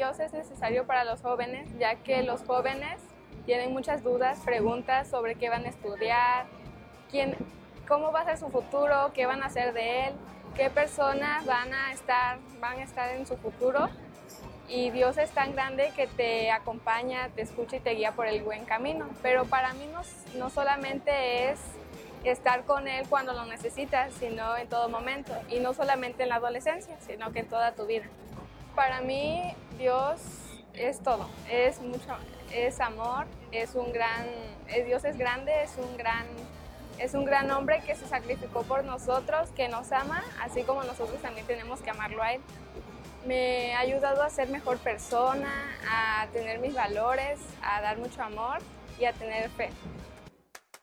Dios es necesario para los jóvenes, ya que los jóvenes tienen muchas dudas, preguntas sobre qué van a estudiar, cómo va a ser su futuro, qué van a hacer de él, qué personas van a estar en su futuro. Y Dios es tan grande que te acompaña, te escucha y te guía por el buen camino. Pero para mí no solamente es estar con Él cuando lo necesitas, sino en todo momento. Y no solamente en la adolescencia, sino que en toda tu vida. Para mí Dios es todo, es amor, Dios es grande, es un gran hombre que se sacrificó por nosotros, que nos ama, así como nosotros también tenemos que amarlo a Él. Me ha ayudado a ser mejor persona, a tener mis valores, a dar mucho amor y a tener fe.